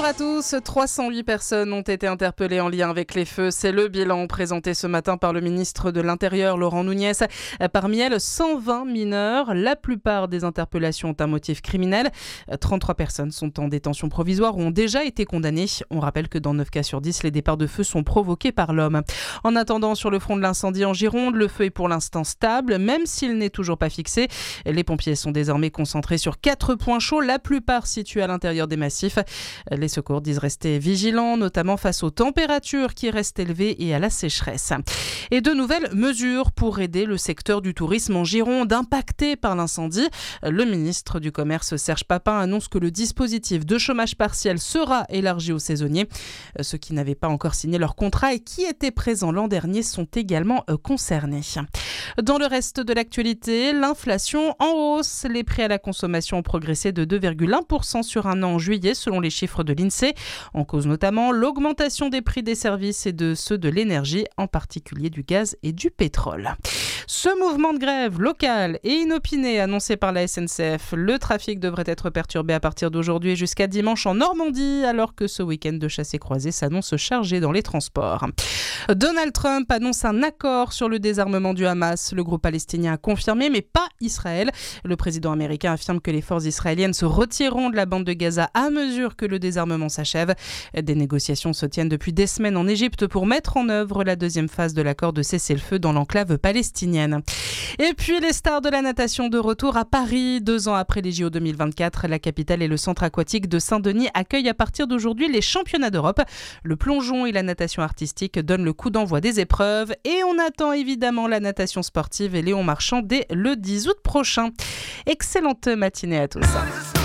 Bonjour à tous, 308 personnes ont été interpellées en lien avec les feux. C'est le bilan présenté ce matin par le ministre de l'Intérieur, Laurent Nunez. Parmi elles, 120 mineurs. La plupart des interpellations ont un motif criminel. 33 personnes sont en détention provisoire ou ont déjà été condamnées. On rappelle que dans 9 cas sur 10, les départs de feu sont provoqués par l'homme. En attendant, sur le front de l'incendie en Gironde, le feu est pour l'instant stable, même s'il n'est toujours pas fixé. Les pompiers sont désormais concentrés sur 4 points chauds, la plupart situés à l'intérieur des massifs. Les secours disent rester vigilants, notamment face aux températures qui restent élevées et à la sécheresse. Et de nouvelles mesures pour aider le secteur du tourisme en Gironde impacté par l'incendie. Le ministre du Commerce, Serge Papin, annonce que le dispositif de chômage partiel sera élargi aux saisonniers. Ceux qui n'avaient pas encore signé leur contrat et qui étaient présents l'an dernier sont également concernés. Dans le reste de l'actualité, l'inflation en hausse. Les prix à la consommation ont progressé de 2,1% sur un an en juillet, selon les chiffres de l'INSEE. En cause notamment l'augmentation des prix des services et de ceux de l'énergie, en particulier du gaz et du pétrole. Ce mouvement de grève local et inopiné annoncé par la SNCF, le trafic devrait être perturbé à partir d'aujourd'hui jusqu'à dimanche en Normandie, alors que ce week-end de chassés-croisés s'annonce chargé dans les transports. Donald Trump annonce un accord sur le désarmement du Hamas. Le groupe palestinien a confirmé, mais pas Israël. Le président américain affirme que les forces israéliennes se retireront de la bande de Gaza à mesure que le désarmement s'achève. Des négociations se tiennent depuis des semaines en Égypte pour mettre en œuvre la deuxième phase de l'accord de cessez-le-feu dans l'enclave palestinienne. Et puis les stars de la natation de retour à Paris. 2 ans après les JO 2024, la capitale et le centre aquatique de Saint-Denis accueillent à partir d'aujourd'hui les championnats d'Europe. Le plongeon et la natation artistique donnent le coup d'envoi des épreuves et on attend évidemment la natation sportive et Léon Marchand dès le 10 août prochain. Excellente matinée à tous.